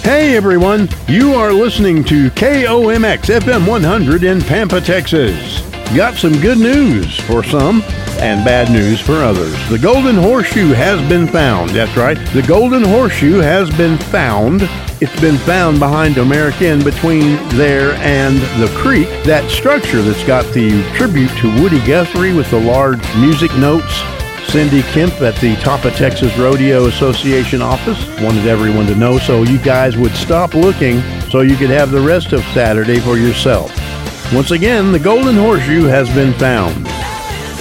Hey everyone, you are listening to KOMX FM 100 in Pampa, Texas. Got some good news for some and bad news for others. The Golden Horseshoe has been found. That's right, the Golden Horseshoe has been found. It's been found behind American, between there and the creek. That structure that's got the tribute to Woody Guthrie with the large music notes. Cindy Kemp at the Tapa Texas Rodeo Association office wanted everyone to know so you guys would stop looking so you could have the rest of Saturday for yourself. Once again, the Golden Horseshoe has been found.